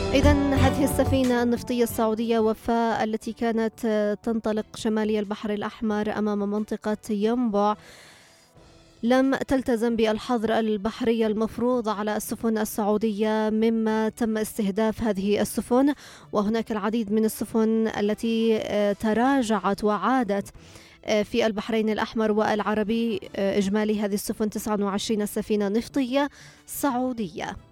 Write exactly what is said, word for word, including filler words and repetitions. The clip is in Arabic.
إذن هذه السفينة النفطية السعودية وفاء التي كانت تنطلق شمالي البحر الأحمر أمام منطقة ينبع لم تلتزم بالحظر البحري المفروض على السفن السعودية، مما تم استهداف هذه السفن، وهناك العديد من السفن التي تراجعت وعادت في البحرين الأحمر والعربي. إجمالي هذه السفن تسعة وعشرين سفينة نفطية سعودية.